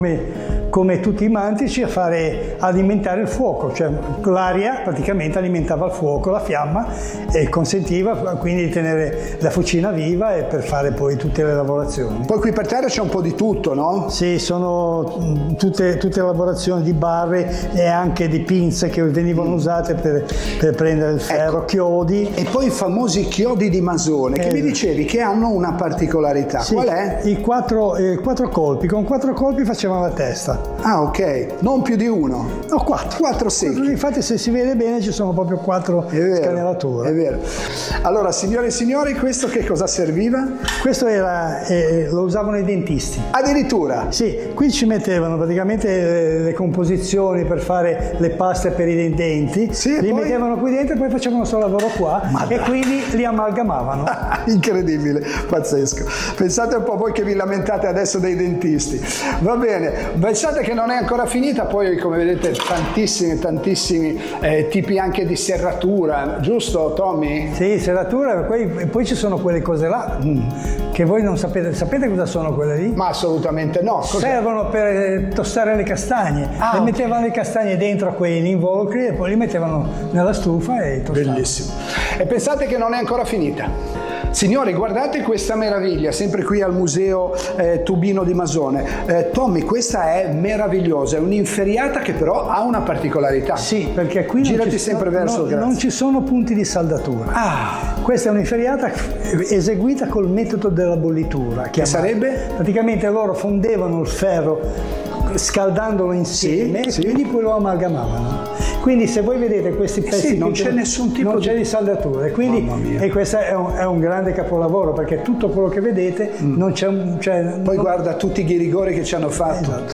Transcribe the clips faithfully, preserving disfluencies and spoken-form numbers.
Come, come tutti i mantici a fare alimentare il fuoco, cioè l'aria praticamente alimentava il fuoco, la fiamma, e consentiva quindi di tenere la fucina viva e per fare poi tutte le lavorazioni. Poi qui per terra c'è un po' di tutto, no? Sì, sono tutte, tutte lavorazioni di barre e anche di pinze che venivano usate per, per prendere il ferro, ecco. Chiodi. E poi i famosi chiodi di masone, che eh. mi dicevi che hanno una particolarità. Sì, qual è? I quattro, eh, quattro colpi, con quattro colpi facevano la testa. Ah, ok, non più di uno. No, quattro. Quattro secchi. Infatti se si vede bene ci sono proprio quattro scanalature. È vero. Allora, signore e signori, questo che cosa serviva? Questo era, eh, lo usavano i dentisti. Addirittura? Sì, qui ci mettevano praticamente le, le composizioni per fare le paste per i denti, sì, li poi... mettevano qui dentro e poi facevano questo lavoro qua. Ma e dai. Quindi li amalgamavano. Incredibile, pazzesco. Pensate un po' voi che vi lamentate adesso dei dentisti. Va bene, pensate che non è ancora finita, poi come vedete tantissimi, tantissimi eh, tipi anche di serratura, giusto Tommy? Sì, serratura, poi, poi ci sono quelle cose là mm, che voi non sapete, sapete cosa sono quelle lì? Ma assolutamente no. Cos'è? Servono per tostare le castagne, ah, e mettevano le castagne dentro a quei involucri e poi li mettevano nella stufa e tostavano. Bellissimo. E pensate che non è ancora finita. Signori, guardate questa meraviglia, sempre qui al Museo eh, Tubino di Masone. Eh, Tommy, questa è meravigliosa, è un'inferriata che però ha una particolarità. Sì, perché qui Girati non ci, sempre no, verso, no, grazie. Non ci sono punti di saldatura. Ah. Questa è un'inferriata eseguita col metodo della bollitura. Che sarebbe? Praticamente loro fondevano il ferro scaldandolo insieme, sì, e quindi sì. poi lo amalgamavano. Quindi se voi vedete questi pezzi, sì, non c'è nessun tipo non di... c'è di saldatura, e quindi e questo è un, è un grande capolavoro, perché tutto quello che vedete mm. non c'è un... Cioè, poi non... guarda tutti i ghirigori che ci hanno fatto. Esatto.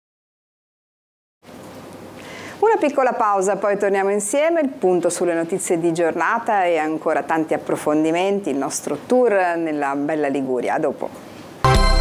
Una piccola pausa, poi torniamo insieme, il punto sulle notizie di giornata e ancora tanti approfondimenti, il nostro tour nella bella Liguria. A dopo.